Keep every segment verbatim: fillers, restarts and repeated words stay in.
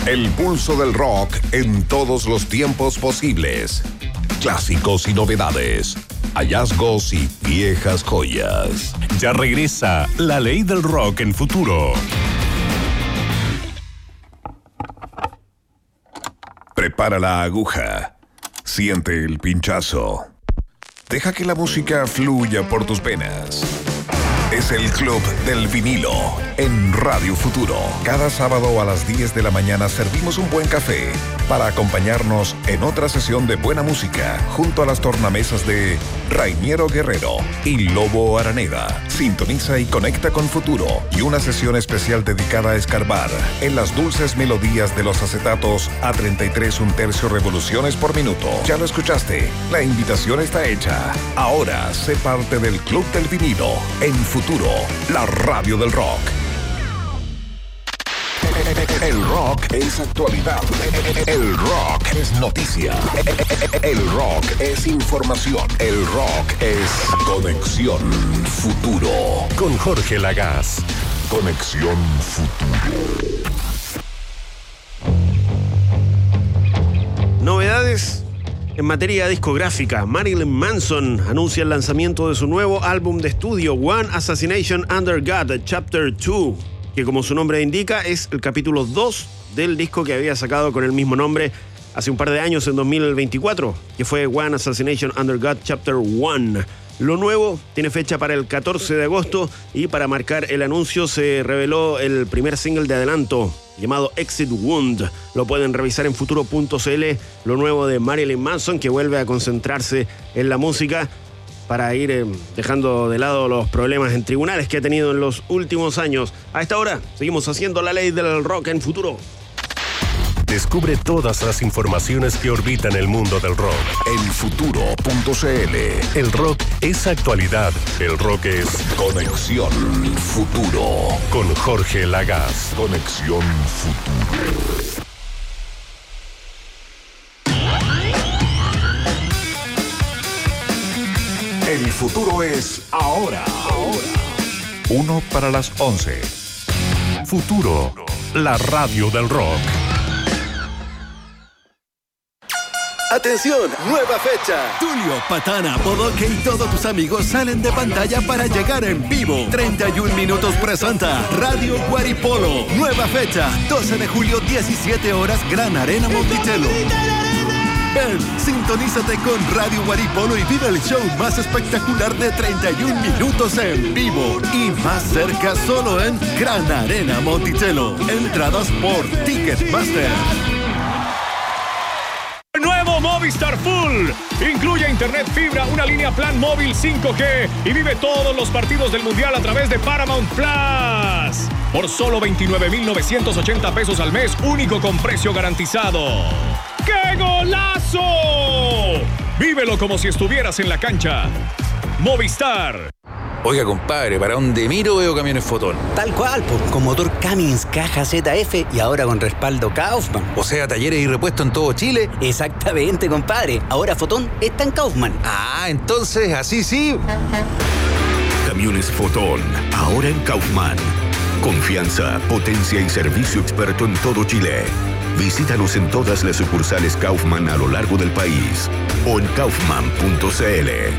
El pulso del rock en todos los tiempos posibles. Clásicos y novedades. Hallazgos y viejas joyas. Ya regresa La Ley del Rock en Futuro. Prepara la aguja. Siente el pinchazo. Deja que la música fluya por tus venas. Es el Club del Vinilo en Radio Futuro. Cada sábado a las diez de la mañana servimos un buen café para acompañarnos en otra sesión de buena música junto a las tornamesas de Rainiero Guerrero y Lobo Araneda. Sintoniza y conecta con Futuro y una sesión especial dedicada a escarbar en las dulces melodías de los acetatos a treinta y tres un tercio revoluciones por minuto. Ya lo escuchaste, la invitación está hecha. Ahora sé parte del Club del Vinilo en Futuro, la radio del rock. El rock es actualidad. El rock es noticia. El rock es información. El rock es Conexión Futuro. Con Jorge Lagaz. Conexión Futuro. Novedades en materia discográfica. Marilyn Manson anuncia el lanzamiento de su nuevo álbum de estudio, One Assassination Under God, Chapter dos, que como su nombre indica es el capítulo dos del disco que había sacado con el mismo nombre hace un par de años, en dos mil veinticuatro, que fue One Assassination Under God, Chapter uno. Lo nuevo tiene fecha para el catorce de agosto y para marcar el anuncio se reveló el primer single de adelanto llamado Exit Wound. Lo pueden revisar en futuro punto c l, lo nuevo de Marilyn Manson, que vuelve a concentrarse en la música para ir eh, dejando de lado los problemas en tribunales que ha tenido en los últimos años. A esta hora seguimos haciendo La Ley del Rock en Futuro. Descubre todas las informaciones que orbitan el mundo del rock en futuro punto c l. El rock es actualidad. El rock es Conexión Futuro. Con Jorge Lagaz. Conexión Futuro. El futuro es ahora. Ahora. Uno para las once. Futuro, la radio del rock. ¡Atención! ¡Nueva fecha! Tulio, Patana, Bodoque y todos tus amigos salen de pantalla para llegar en vivo. treinta y un minutos presenta Radio Guaripolo. Nueva fecha, doce de julio, diecisiete horas, Gran Arena Monticello. Ven, sintonízate con Radio Guaripolo y vive el show más espectacular de treinta y un minutos en vivo. Y más cerca solo en Gran Arena Monticello. Entradas por Ticketmaster. Nuevo Movistar Full. Incluye internet fibra, una línea plan móvil cinco G y vive todos los partidos del Mundial a través de Paramount Plus. Por solo veintinueve mil novecientos ochenta pesos al mes, único con precio garantizado. ¡Qué golazo! Vívelo como si estuvieras en la cancha. Movistar. Oiga, compadre, para donde miro veo camiones Fotón. Tal cual, pues, con motor Cummins, caja Z F y ahora con respaldo Kaufman. O sea, talleres y repuestos en todo Chile. Exactamente, compadre. Ahora Fotón está en Kaufman. Ah, entonces, así sí. Camiones Fotón, ahora en Kaufman. Confianza, potencia y servicio experto en todo Chile. Visítanos en todas las sucursales Kaufman a lo largo del país o en kaufman punto c l.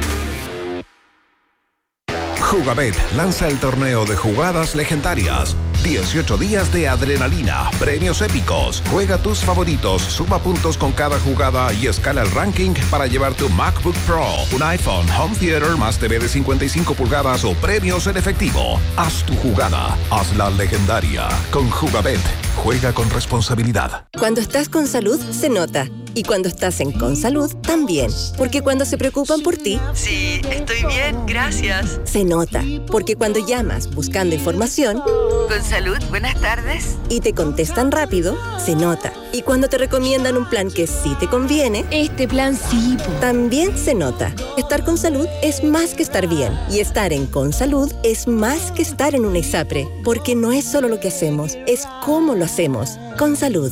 Jugabet lanza el torneo de jugadas legendarias. dieciocho días de adrenalina, premios épicos. Juega tus favoritos, suma puntos con cada jugada y escala el ranking para llevar tu MacBook Pro, un iPhone, home theater más T V de cincuenta y cinco pulgadas o premios en efectivo. Haz tu jugada, hazla legendaria. Con Jugabet, juega con responsabilidad. Cuando estás con salud, se nota. Y cuando estás en Consalud, también. Porque cuando se preocupan por ti... Sí, estoy bien, gracias. Se nota. Porque cuando llamas buscando información... Consalud, buenas tardes. Y te contestan rápido, se nota. Y cuando te recomiendan un plan que sí te conviene... Este plan sí. También se nota. Estar con salud es más que estar bien. Y estar en Consalud es más que estar en una ISAPRE. Porque no es solo lo que hacemos, es cómo lo hacemos. Consalud.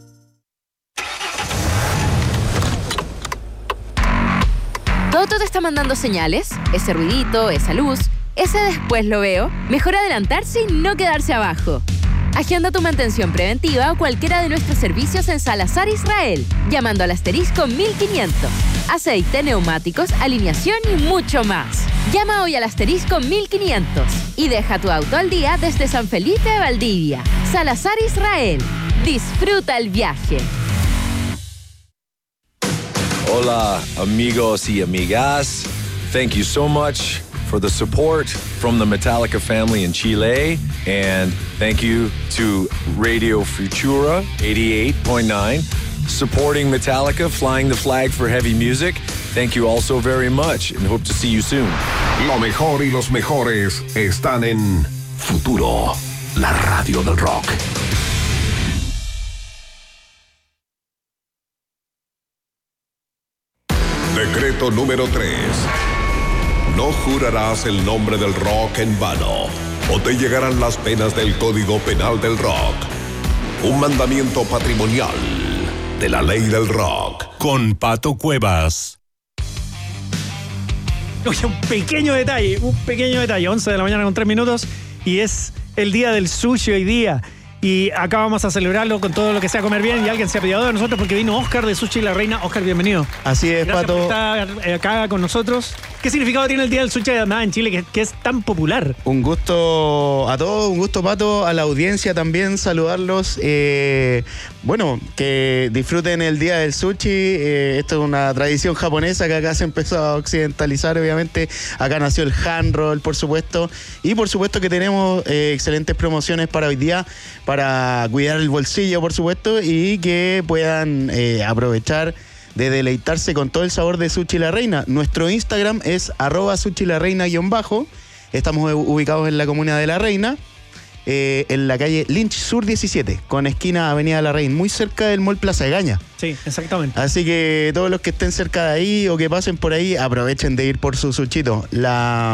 ¿Toto te está mandando señales? Ese ruidito, esa luz, ese después lo veo. Mejor adelantarse y no quedarse abajo. Agenda tu mantención preventiva o cualquiera de nuestros servicios en Salazar Israel, llamando al asterisco mil quinientos. Aceite, neumáticos, alineación y mucho más. Llama hoy al asterisco mil quinientos y deja tu auto al día desde San Felipe de Valdivia. Salazar Israel. Disfruta el viaje. Hola, amigos y amigas. Thank you so much for the support from the Metallica family in Chile. And thank you to Radio Futura eighty-eight point nine, supporting Metallica, flying the flag for heavy music. Thank you all so very much and hope to see you soon. Lo mejor y los mejores están en Futuro, la radio del rock. Decreto número tres. No jurarás el nombre del rock en vano, o te llegarán las penas del Código Penal del Rock. Un mandamiento patrimonial de la ley del rock. Con Pato Cuevas. Oye, un pequeño detalle, un pequeño detalle. once de la mañana con tres minutos y es el día del sushi hoy día. Y acá vamos a celebrarlo con todo lo que sea comer bien. Y alguien se ha pedido de nosotros porque vino Oscar de Sushi La Reina. Oscar, bienvenido. Así es, Gracias Pato. por estar acá con nosotros. ¿Qué significado tiene el día del sushi además en Chile que, que es tan popular? Un gusto a todos, un gusto, Pato, a la audiencia también, saludarlos. Eh, bueno, que disfruten el día del sushi. Eh, esto es una tradición japonesa que acá se empezó a occidentalizar, obviamente. Acá nació el hand roll, por supuesto. Y por supuesto que tenemos eh, excelentes promociones para hoy día, para cuidar el bolsillo, por supuesto, y que puedan eh, aprovechar de deleitarse con todo el sabor de Sushi La Reina. Nuestro Instagram es arroba Sushi La Reina guión bajo. Estamos ubicados en la comuna de La Reina, eh, en la calle Lynch Sur diecisiete, con esquina Avenida La Reina, muy cerca del Mall Plaza Egaña. Sí, exactamente. Así que todos los que estén cerca de ahí o que pasen por ahí, aprovechen de ir por su sushito. La...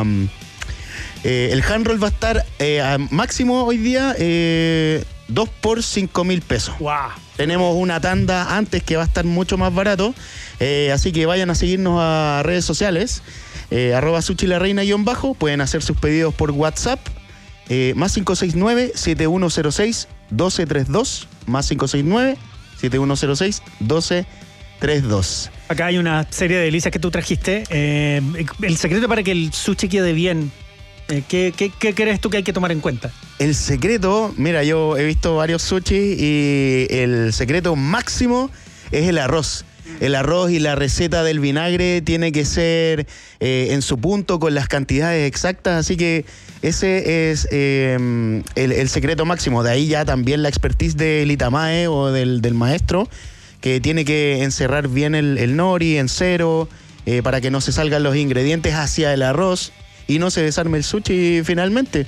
Eh, el hand roll va a estar eh, a máximo hoy día eh, dos por cinco mil pesos. Wow. Tenemos una tanda antes que va a estar mucho más barato, eh, así que vayan a seguirnos a redes sociales, eh, arroba Sushi La Reina guión bajo. Pueden hacer sus pedidos por WhatsApp, eh, más cinco seis nueve, siete uno cero seis, uno dos tres dos, más cinco seis nueve, siete uno cero seis, uno dos tres dos. Acá hay una serie de delicias que tú trajiste. Eh, el secreto para que el sushi quede bien, eh, ¿qué, qué, ¿qué crees tú que hay que tomar en cuenta? El secreto, mira, yo he visto varios sushi y el secreto máximo es el arroz. El arroz y la receta del vinagre tiene que ser eh, en su punto, con las cantidades exactas, así que ese es eh, el, el secreto máximo. De ahí ya también la expertise del Itamae o del, del maestro, que tiene que encerrar bien el, el nori en cero eh, para que no se salgan los ingredientes hacia el arroz y no se desarme el sushi finalmente.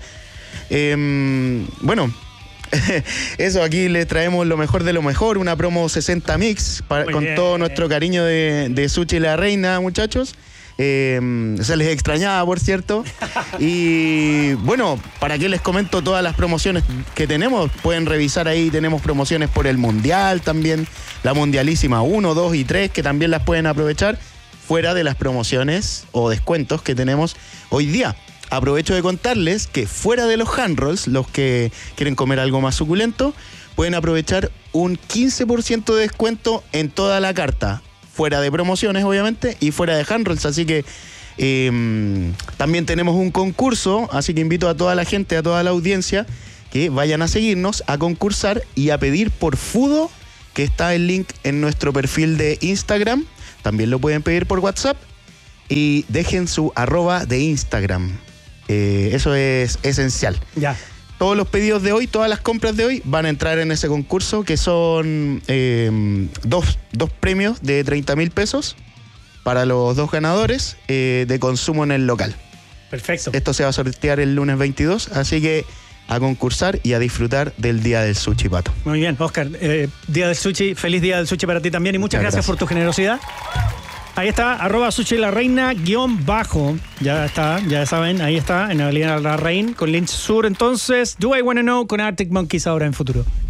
Eh, bueno, eso, aquí les traemos lo mejor de lo mejor, una promo sesenta mix para, con bien, todo nuestro cariño de, de Sushi La Reina, muchachos. Eh, se les extrañaba, por cierto. Y bueno, ¿para qué les comento todas las promociones que tenemos? Pueden revisar ahí, tenemos promociones por el Mundial también, la Mundialísima uno, dos y tres, que también las pueden aprovechar, fuera de las promociones o descuentos que tenemos hoy día. Aprovecho de contarles que fuera de los hand rolls, los que quieren comer algo más suculento, pueden aprovechar un quince por ciento de descuento en toda la carta, fuera de promociones obviamente y fuera de hand rolls. Así que eh, también tenemos un concurso, así que invito a toda la gente, a toda la audiencia, que vayan a seguirnos, a concursar y a pedir por Fudo, que está el link en nuestro perfil de Instagram. También lo pueden pedir por WhatsApp y dejen su arroba de Instagram. Eh, eso es esencial. Ya. Todos los pedidos de hoy, todas las compras de hoy van a entrar en ese concurso, que son eh, dos, dos premios de treinta mil pesos para los dos ganadores eh, de consumo en el local. Perfecto. Esto se va a sortear el lunes veintidós, así que a concursar y a disfrutar del Día del Sushi, Pato. Muy bien, Oscar. Eh, día del Sushi, feliz Día del Sushi para ti también y muchas, muchas gracias, gracias por tu generosidad. Ahí está, arroba Sushi La Reina guión bajo. Ya está, ya saben, ahí está, en la Avenida La Reina con Lynch Sur. Entonces, Do I Wanna Know con Arctic Monkeys ahora en Futuro.